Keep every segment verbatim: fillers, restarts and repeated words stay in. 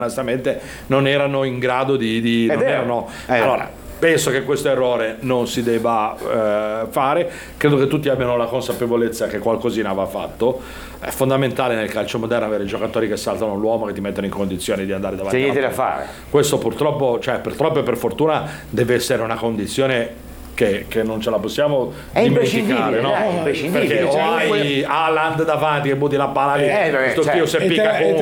onestamente non erano in grado di, di non erano, allora penso che questo errore non si debba eh, fare, credo che tutti abbiano la consapevolezza che qualcosina va fatto. È fondamentale nel calcio moderno avere giocatori che saltano l'uomo, che ti mettono in condizioni di andare davanti. C'è niente da fare. Questo purtroppo, cioè purtroppo e per fortuna deve essere una condizione Che, che non ce la possiamo è dimenticare, no? È imprescindibile, perché o hai Haaland davanti che butti la palla lì, eh, questo cioè, tio si picca con,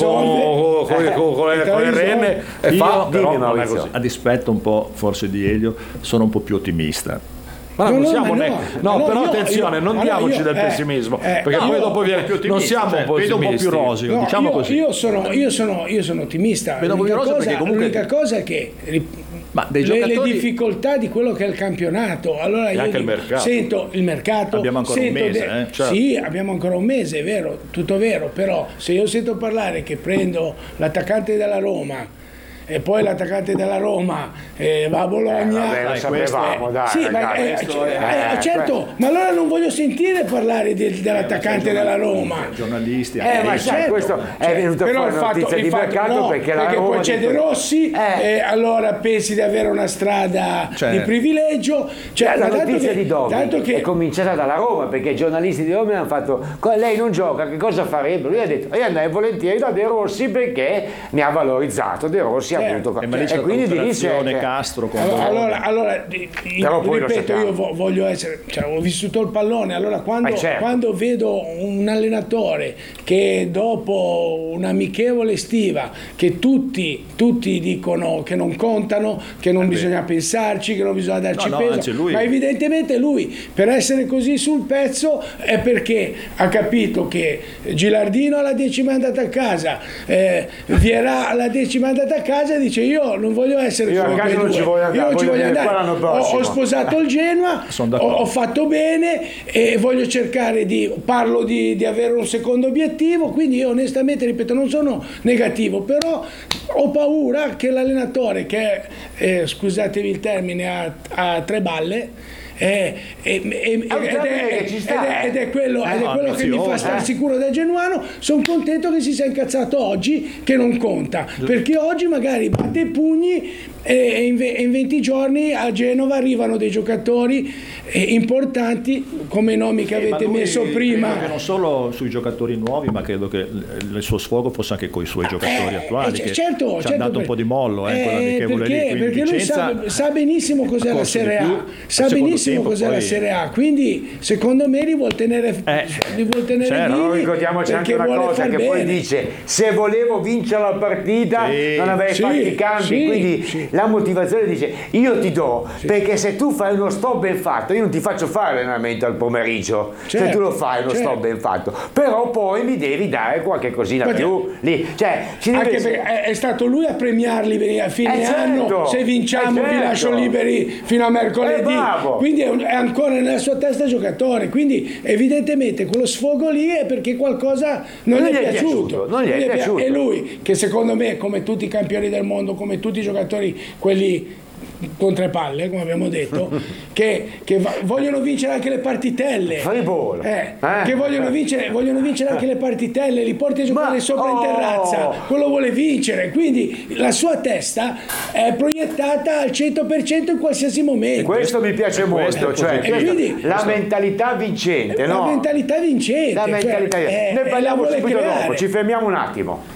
con, con, eh, con, con le, le renne e fa, però non è così. A dispetto un po' forse di Elio, sono un po' più ottimista. Ma no, non siamo no, ne... no, no, però io, attenzione, io, non allora diamoci io, del eh, pessimismo, eh, perché no, poi dopo viene più ottimista, non siamo cioè, un po' vedo un po' più roseo, no, diciamo io, così. Io sono, io sono, io sono ottimista. Vedo l'unica, cosa, cosa, comunque... l'unica cosa è che Ma dei le, giocatori... le difficoltà di quello che è il campionato, allora e io anche dico, il mercato. sento il mercato, abbiamo ancora un mese, de- eh? certo. Sì, abbiamo ancora un mese, è vero, tutto vero, però se io sento parlare che prendo l'attaccante della Roma e poi l'attaccante della Roma eh, va a Bologna, eh, vabbè, lo sapevamo, dai, sì, ma, eh, eh, certo, ma allora non voglio sentire parlare di, dell'attaccante eh, della Roma, giornalisti, eh, eh ma certo, sai, questo cioè, è venuto però fuori il fatto, notizia il di fatto, mercato no, perché, la perché Roma poi c'è detto... De Rossi eh. e allora pensi di avere una strada cioè, di privilegio, cioè, la notizia che, di Domi che... è cominciata dalla Roma, perché i giornalisti di Roma hanno fatto lei non gioca, che cosa farebbe? Lui ha detto io andai volentieri da De Rossi perché mi ha valorizzato De Rossi, certo. ha voluto e, e quindi di lì Castro allora, allora, allora ripeto, io voglio essere, cioè, ho vissuto il pallone, allora quando, certo. quando vedo un allenatore che dopo un'amichevole estiva che tutti, tutti dicono che non contano, che non eh bisogna beh. pensarci, che non bisogna darci no, peso, no, anzi, lui... ma evidentemente lui per essere così sul pezzo è perché ha capito che Gilardino alla decima è andata a casa, eh, Vieira alla decima è andata a casa e dice io non voglio essere io come non ci voglio andare, io non ci voglio andare. Ho, ho sposato il Genoa, ho, ho fatto bene e voglio cercare di parlo di, di avere un secondo obiettivo, quindi io onestamente ripeto non sono negativo, però ho paura che l'allenatore che eh, scusatemi il termine ha, ha tre balle Eh, eh, eh, ed, è, ed, è, ed è quello, eh, ed è quello che mi fa stare eh. sicuro del genuano. Sono contento che si sia incazzato oggi, che non conta, perché oggi magari batte i pugni e in, in venti giorni a Genova arrivano dei giocatori eh, importanti come i nomi che avete messo prima. Che non solo sui giocatori nuovi, ma credo che il suo sfogo fosse anche con i suoi giocatori eh, attuali, eh, che certo, ci certo, hanno dato per, un po' di mollo eh, eh, perché, perché lui sa, sa benissimo cos'è la Serie A, sa benissimo cos'è poi... la Serie A, quindi secondo me li vuol tenere, eh, li vuol tenere certo, vivi, ricordiamoci anche una cosa che bene. Poi dice se volevo vincere la partita sì, non avrei sì, fatto i cambi, sì, quindi sì. La motivazione dice io ti do sì. Perché se tu fai uno stop ben fatto io non ti faccio fare allenamento al pomeriggio, certo, se tu lo fai uno certo. stop ben fatto, però poi mi devi dare qualche cosina ma più lì, cioè ci deve anche essere... è, è stato lui a premiarli a fine eh anno certo, se vinciamo eh certo. vi lascio liberi fino a mercoledì, eh, quindi è, un, è ancora nella sua testa giocatore, quindi evidentemente quello sfogo lì è perché qualcosa non, non gli è piaciuto, piaciuto non gli è, è piaciuto. E lui che secondo me come tutti i campioni del mondo, come tutti i giocatori quelli con tre palle come abbiamo detto che, che vogliono vincere anche le partitelle eh, eh. che vogliono vincere, vogliono vincere anche le partitelle, li porti a giocare Ma, sopra oh. in terrazza, quello vuole vincere, quindi la sua testa è proiettata al cento per cento in qualsiasi momento. Questo mi piace molto, cioè quindi, la questo, mentalità vincente, la no? mentalità vincente, la mentalità cioè, vincente. È, ne parliamo subito creare. dopo, ci fermiamo un attimo.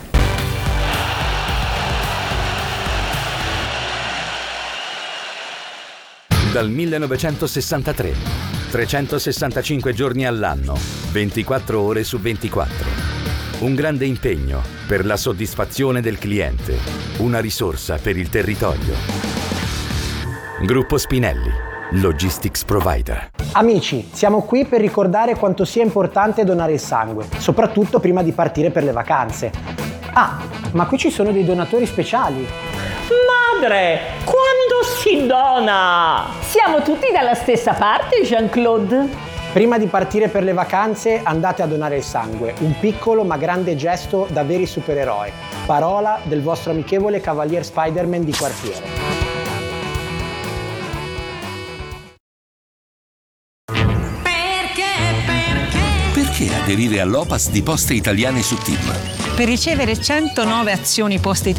Dal millenovecentosessantatré, trecentosessantacinque giorni all'anno, ventiquattro ore su ventiquattro. Un grande impegno per la soddisfazione del cliente, una risorsa per il territorio. Gruppo Spinelli, Logistics Provider. Amici, siamo qui per ricordare quanto sia importante donare il sangue, soprattutto prima di partire per le vacanze. Ah, ma qui ci sono dei donatori speciali. Madre, quando si dona? Siamo tutti dalla stessa parte, Jean-Claude. Prima di partire per le vacanze andate a donare il sangue, un piccolo ma grande gesto da veri supereroi. Parola del vostro amichevole Cavalier Spider-Man di quartiere. Perché, perché? Perché aderire all'O P A S di Poste Italiane su T I M? Per ricevere centonove azioni Poste Italiane